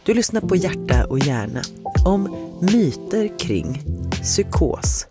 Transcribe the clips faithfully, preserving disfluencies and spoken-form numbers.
Du lyssnar på Hjärta och hjärna om myter kring psykos.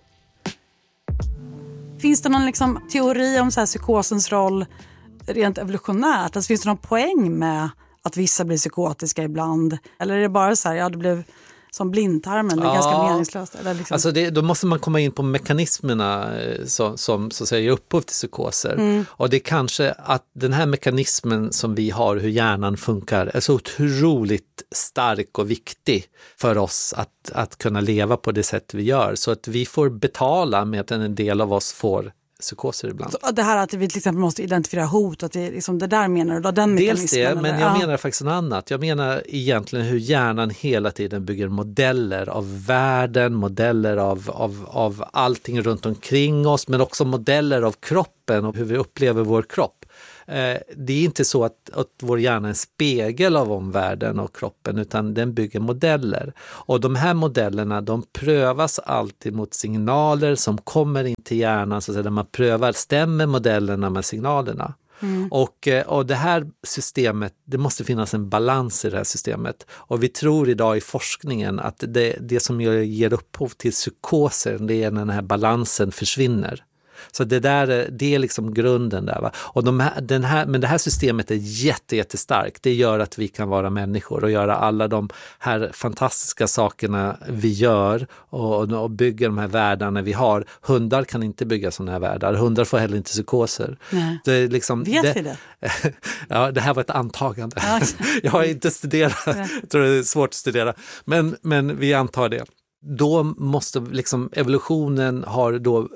Finns det någon liksom teori om så här psykosens roll rent evolutionärt? Alltså, finns det någon poäng med att vissa blir psykotiska ibland? Eller är det bara så här, ja det blev som blindtarmen, det är ja. ganska meningslöst? Eller liksom... Alltså det, då måste man komma in på mekanismerna som, som så att säga, ger upphov till psykoser. Mm. Och det är kanske att den här mekanismen som vi har, hur hjärnan funkar, är så otroligt stark och viktig för oss att, att kunna leva på det sätt vi gör. Så att vi får betala med att en del av oss får psykoser ibland. Så det här att vi till exempel måste identifiera hot, att det, liksom det där menar du då, den Dels det, men eller? jag ja. menar faktiskt något annat. Jag menar egentligen hur hjärnan hela tiden bygger modeller av världen, modeller av, av, av allting runt omkring oss, men också modeller av kroppen och hur vi upplever vår kropp. Det är inte så att, att vår hjärna är en spegel av omvärlden och kroppen, utan den bygger modeller. Och de här modellerna, de prövas alltid mot signaler som kommer in till hjärnan, så att där man prövar, stämmer modellerna med signalerna? Mm. Och, och det här systemet, det måste finnas en balans i det här systemet. Och vi tror idag i forskningen att det, det som ger upphov till psykoser, det är när den här balansen försvinner. Så det där, det är liksom grunden där, va? Och de här, den här, men det här systemet är jätte, jättestarkt. Det gör att vi kan vara människor och göra alla de här fantastiska sakerna vi gör och, och bygga de här världarna vi har. Hundar kan inte bygga sådana här världar. Hundar får heller inte psykoser. Nej. Det är liksom, Vet det, vi det? Ja, det här var ett antagande. Ja. Jag har inte studerat. Jag tror det är svårt att studera. Men, men vi antar det. Då måste liksom evolutionen har då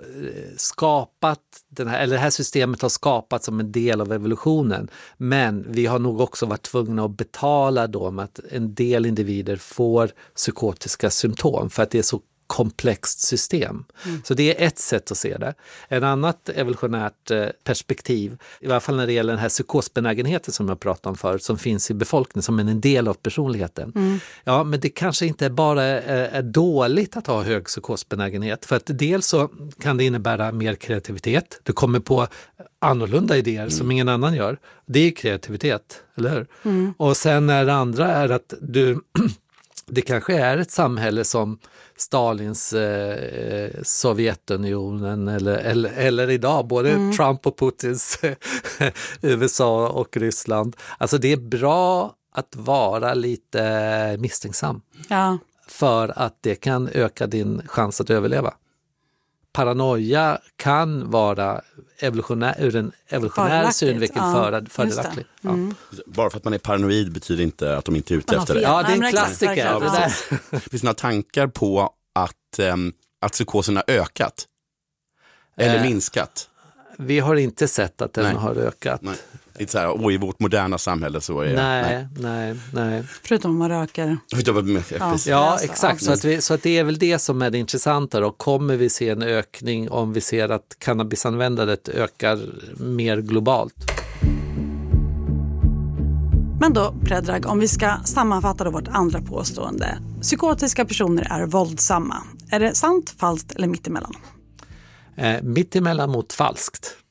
skapat den här, eller det här systemet har skapats som en del av evolutionen, men vi har nog också varit tvungna att betala då med att en del individer får psykotiska symptom för att det är så komplext system. Mm. Så det är ett sätt att se det. En annat evolutionärt perspektiv, i alla fall när det gäller den här psykosbenägenheten som jag pratade om förut, som finns i befolkningen som en del av personligheten. Mm. Ja, men det kanske inte bara är, är dåligt att ha hög psykosbenägenhet, för att dels så kan det innebära mer kreativitet. Du kommer på annorlunda idéer mm. som ingen annan gör. Det är kreativitet, eller hur? Mm. Och sen är det andra är att du det kanske är ett samhälle som Stalins eh, Sovjetunionen eller, eller, eller idag både mm. Trump och Putins U S A och Ryssland. Alltså det är bra att vara lite misstänksam. Ja. För att det kan öka din chans att överleva. Paranoia kan vara evolutionär, ur en evolutionär synvinkel ja, fördelaktig. Mm. Ja. Bara för att man är paranoid betyder inte att de inte är ute efter det. Ja, det är en klassiker. Ja, det där. Finns det några tankar på att, um, att psykosen har ökat? Eller eh, minskat? Vi har inte sett att den nej. har ökat. Nej. Det är inte så här, åh, i vårt moderna samhälle så är nej, nej, nej. Förutom om man röker. Ja, ja exakt. Så att, vi, så att det är väl det som är det intressanta. Och kommer vi se en ökning om vi ser att cannabisanvändandet ökar mer globalt? Men då, Predrag, om vi ska sammanfatta då vårt andra påstående. Psykotiska personer är våldsamma. Är det sant, falskt eller mittemellan? Eh, mittemellan mot falskt.